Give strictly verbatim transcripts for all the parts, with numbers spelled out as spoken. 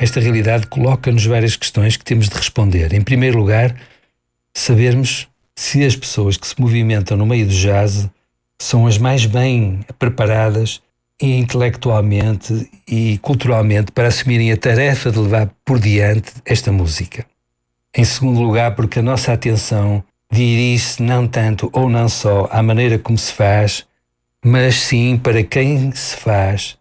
esta realidade coloca-nos várias questões que temos de responder. Em primeiro lugar, sabermos se as pessoas que se movimentam no meio do jazz são as mais bem preparadas e intelectualmente e culturalmente para assumirem a tarefa de levar por diante esta música. Em segundo lugar, porque a nossa atenção dirige-se não tanto ou não só à maneira como se faz, mas sim para quem se faz,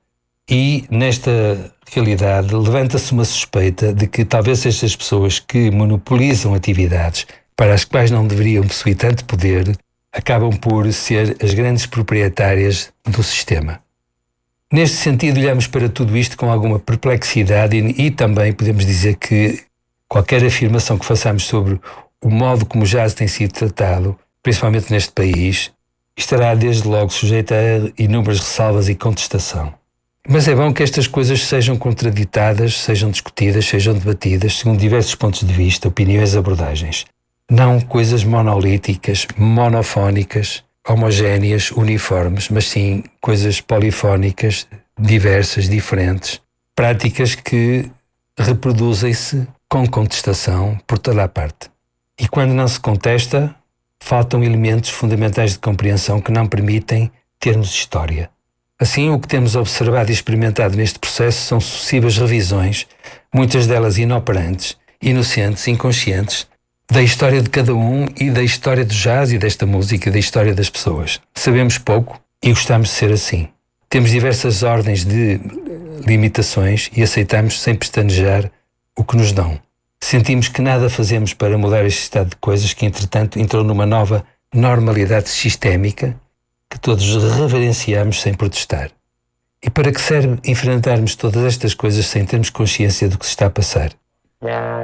e nesta realidade levanta-se uma suspeita de que talvez estas pessoas que monopolizam atividades para as quais não deveriam possuir tanto poder acabam por ser as grandes proprietárias do sistema. Neste sentido, olhamos para tudo isto com alguma perplexidade e, e também podemos dizer que qualquer afirmação que façamos sobre o modo como o jazz tem sido tratado, principalmente neste país, estará desde logo sujeita a inúmeras ressalvas e contestação. Mas é bom que estas coisas sejam contraditadas, sejam discutidas, sejam debatidas, segundo diversos pontos de vista, opiniões e abordagens. Não coisas monolíticas, monofónicas, homogéneas, uniformes, mas sim coisas polifónicas, diversas, diferentes, práticas que reproduzem-se com contestação por toda a parte. E quando não se contesta, faltam elementos fundamentais de compreensão que não permitem termos história. Assim, o que temos observado e experimentado neste processo são sucessivas revisões, muitas delas inoperantes, inocentes, inconscientes, da história de cada um e da história do jazz e desta música e da história das pessoas. Sabemos pouco e gostamos de ser assim. Temos diversas ordens de limitações e aceitamos sem pestanejar o que nos dão. Sentimos que nada fazemos para mudar este estado de coisas que, entretanto, entrou numa nova normalidade sistémica que todos reverenciamos sem protestar. E para que serve enfrentarmos todas estas coisas sem termos consciência do que se está a passar?